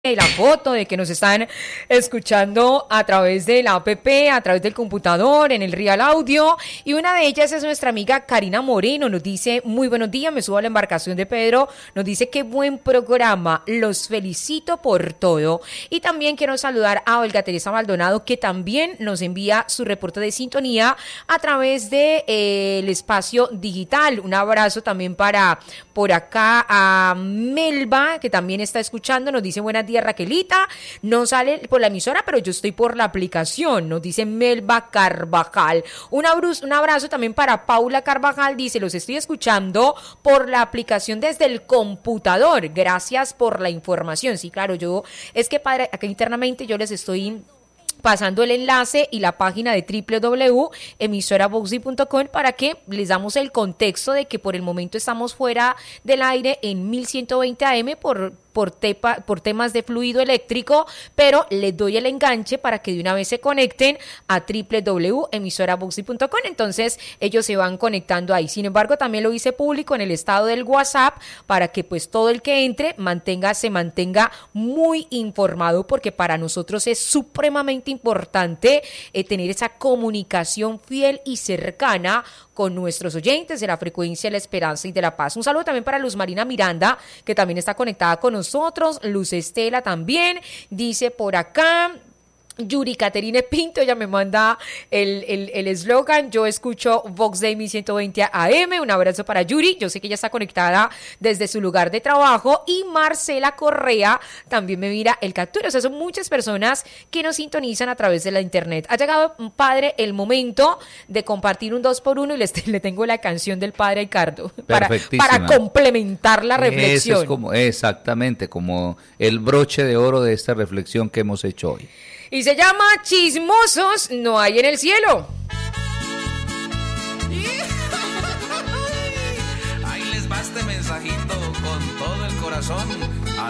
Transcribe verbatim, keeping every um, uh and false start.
la foto de que nos están escuchando a través de la app, a través del computador, en el Real Audio, y una de ellas es nuestra amiga Karina Moreno. Nos dice: muy buenos días, me subo a la embarcación de Pedro. Nos dice: qué buen programa, los felicito por todo. Y también quiero saludar a Olga Teresa Maldonado, que también nos envía su reporte de sintonía a través de eh, el espacio digital. Un abrazo también para por acá a Melba, que también está escuchando. Nos dice: buenas días, Raquelita, no sale por la emisora, pero yo estoy por la aplicación, nos dice Melba Carvajal. Un abrazo, un abrazo también para Paula Carvajal, dice: los estoy escuchando por la aplicación desde el computador, gracias por la información. Sí, claro, yo, es que padre, acá internamente yo les estoy pasando el enlace y la página de doble u doble u doble u punto emisora voxy punto com para que les damos el contexto de que por el momento estamos fuera del aire en mil ciento veinte A M por Por, tepa, por temas de fluido eléctrico, pero les doy el enganche para que de una vez se conecten a doble u doble u doble u punto emisora voxy punto com. Entonces ellos se van conectando ahí. Sin embargo, también lo hice público en el estado del WhatsApp para que pues todo el que entre mantenga, se mantenga muy informado, porque para nosotros es supremamente importante eh, tener esa comunicación fiel y cercana con nuestros oyentes de la frecuencia de la esperanza y de la paz. Un saludo también para Luz Marina Miranda, que también está conectada con nosotros. Luz Estela también, dice por acá. Yuri Caterine Pinto, ella me manda el eslogan: yo escucho Vox Day mil ciento veinte A M. Un abrazo para Yuri, yo sé que ella está conectada desde su lugar de trabajo. Y Marcela Correa también me mira el captura. O sea, son muchas personas que nos sintonizan a través de la internet. Ha llegado, padre, el momento de compartir un dos por uno, y les, le tengo la canción del padre Ricardo para, para complementar la reflexión. Eso es como, exactamente, como el broche de oro de esta reflexión que hemos hecho hoy. Y se llama Chismosos no hay en el cielo. Ahí les va este mensajito con todo el corazón.